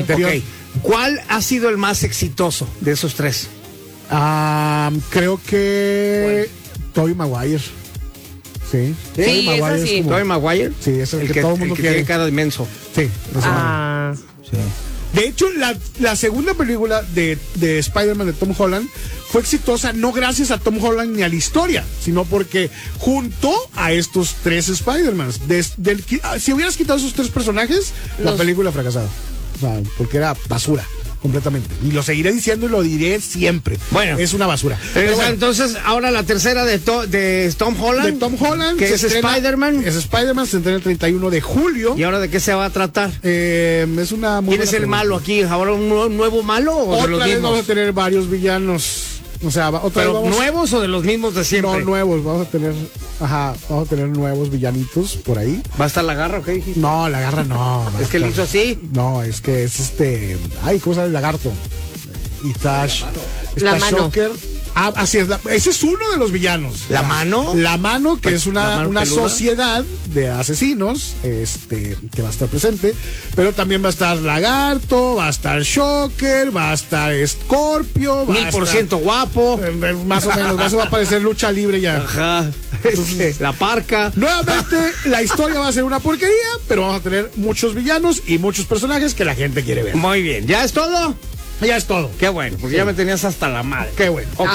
anterior. Ok. ¿Cuál ha sido el más exitoso de esos tres? Creo que Tobey Maguire. Sí. Sí, eso sí. ¿Tobey Maguire? Sí, es el que todo el mundo que quiere. tiene cara de menso. Sí, ese man. Sí. De hecho, la segunda película de Spider-Man de Tom Holland fue exitosa no gracias a Tom Holland ni a la historia, sino porque juntó a estos tres Spider-Mans. Si hubieras quitado esos tres personajes, la película fracasaba. O sea, porque era basura, completamente. Y lo seguiré diciendo y lo diré siempre. Bueno. Es una basura. Pero bueno, entonces, ahora la tercera de Tom Holland. de Tom Holland. Que es Spider-Man. Es Spider-Man, se entrena el 31 de julio. ¿Y ahora de qué se va a tratar? Es una muy ¿Quién es buena el pregunta. malo aquí? ¿Ahora un nuevo malo o de Otra los vez mismos? vamos a tener varios villanos. O sea, otra ¿Pero vez nuevos o de los mismos de siempre? No, nuevos. Vamos a tener nuevos villanitos por ahí. ¿Va a estar la garra o qué dijiste? No, la garra no. Es que le hizo así. No, es que es Ay, ¿cómo se llama el lagarto? Y está La mano. Shocker. Así es. Ese es uno de los villanos. ¿La mano? La mano, que es ¿La mano una peluda? sociedad de asesinos, que va a estar presente. Pero también va a estar Lagarto, va a estar Shocker, va a estar Scorpio. 1000% guapo. Más o menos, eso va a aparecer lucha libre ya. Ajá. La parca. Nuevamente, la historia va a ser una porquería, pero vamos a tener muchos villanos y muchos personajes que la gente quiere ver. Muy bien. ¿Ya es todo? Ya es todo. Qué bueno, porque ya me tenías hasta la madre. Qué bueno. Ok.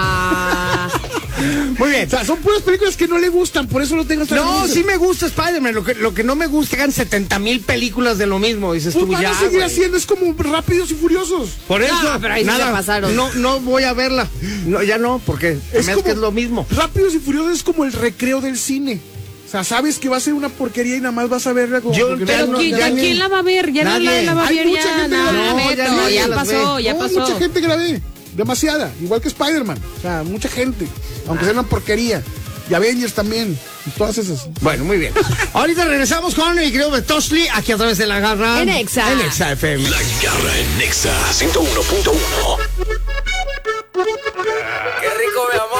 Muy bien. O sea, son puras películas que no le gustan, por eso lo tengo hasta No, sí me gusta Spider-Man. Lo que no me gusta, hagan 70,000 películas de lo mismo. Dices Pues tú, van ya. a seguir güey. haciendo, es como Rápidos y Furiosos. Por eso, pero ahí sí nada, se pasaron. No voy a verla. No, ya no, porque es que es lo mismo. Rápidos y Furiosos es como el recreo del cine. O sea, sabes que va a ser una porquería y nada más vas a verla como. Yo porque pero no, ¿Quién la va a ver? Ya Nadie. no la va a Hay ver mucha ya. gente que No, la ve. Beto, No, ya las pasó, ve. ya No, pasó. mucha gente que la ve. Demasiada. Igual que Spider-Man. O sea, mucha gente. Aunque sea una porquería. Y Avengers también. Y todas esas. Bueno, muy bien. Ahorita regresamos con mi querido Betosli, aquí a través de la garra. En Exa. En Exa FM. La garra en Nexa 101.1.